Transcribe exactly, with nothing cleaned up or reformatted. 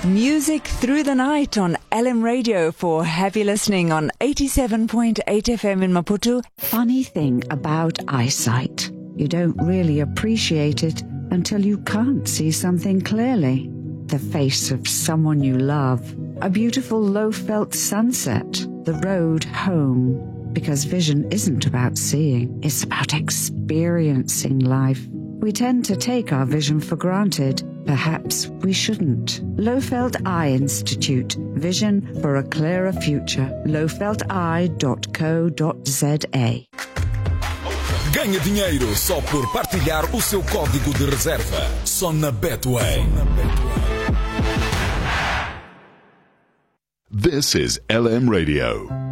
Music through the night on L M Radio for heavy listening on eighty-seven point eight F M in Maputo. Funny thing about eyesight, you don't really appreciate it until you can't see something clearly. The face of someone you love, a beautiful low-felt sunset, the road home. Because vision isn't about seeing, it's about experiencing life. We tend to take our vision for granted. Perhaps we shouldn't. Lowfelt Eye Institute. Vision for a clearer future. lowfelt eye dot co dot za. Ganhe dinheiro só por partilhar o seu código de reserva. Só na Betway. This is L M Radio.